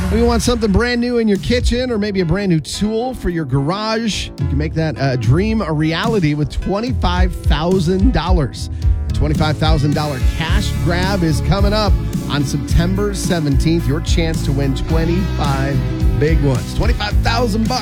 If you want something brand new in your kitchen or maybe a brand new tool for your garage, you can make that dream a reality with $25,000. The $25,000 cash grab is coming up on September 17th. Your chance to win 25 big ones. $25,000.